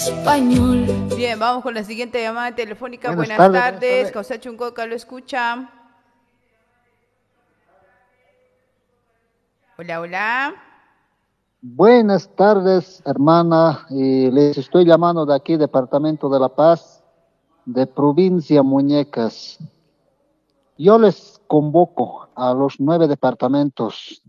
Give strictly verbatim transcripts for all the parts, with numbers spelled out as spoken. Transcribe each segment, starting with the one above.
español. Bien, vamos con la siguiente llamada telefónica. Buenas, Buenas, tardes, tardes, buenas tardes. Causa Chuncoca lo escucha. Hola, hola. Buenas tardes, hermana. Eh, les estoy llamando de aquí, Departamento de La Paz, de Provincia Muñecas. Yo les convoco a los nueve departamentos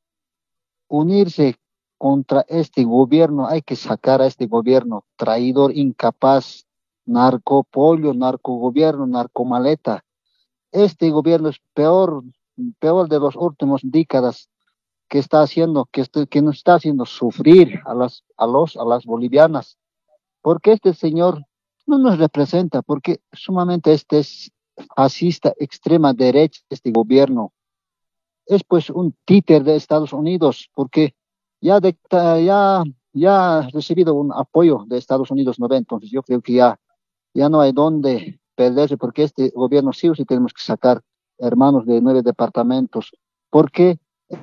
unirse contra este gobierno. Hay que sacar a este gobierno traidor, incapaz, narcopollo, narcogobierno, narcomaleta. Este gobierno es peor, peor de los últimos décadas que está haciendo, que, este- que nos está haciendo sufrir a las, a los, a las bolivianas, porque este señor no nos representa, porque sumamente este es fascista, extrema derecha, este gobierno. Es pues un títer de Estados Unidos, porque ya, de, ya, ya ha recibido un apoyo de Estados Unidos, ¿no ve? Entonces yo creo que ya, ya no hay dónde perderse, porque este gobierno sí o sí tenemos que sacar hermanos de nueve departamentos, porque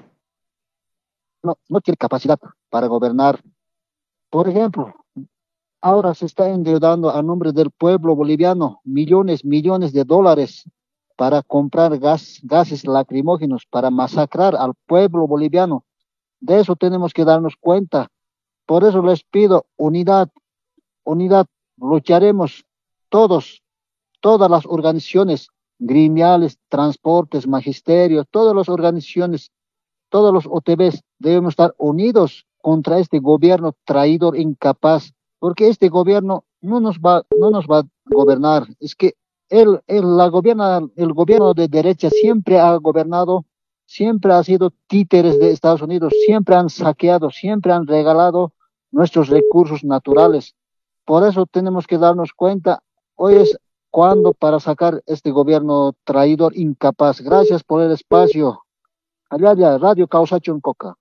no, no tiene capacidad para gobernar. Por ejemplo, ahora se está endeudando a nombre del pueblo boliviano millones, millones de dólares para comprar gas, gases lacrimógenos, para masacrar al pueblo boliviano. De eso tenemos que darnos cuenta. Por eso les pido unidad, unidad. Lucharemos todos, todas las organizaciones gremiales, transportes, magisterios, todas las organizaciones, todos los O T Bs debemos estar unidos contra este gobierno traidor, incapaz, porque este gobierno no nos va, no nos va a gobernar. Es que él, él la gobierna, el gobierno de derecha siempre ha gobernado, siempre ha sido títeres de Estados Unidos, siempre han saqueado, siempre han regalado nuestros recursos naturales. Por eso tenemos que darnos cuenta, hoy es cuando para sacar este gobierno traidor, incapaz. Gracias por el espacio. Allá, allá, Radio Causa Chuncoca.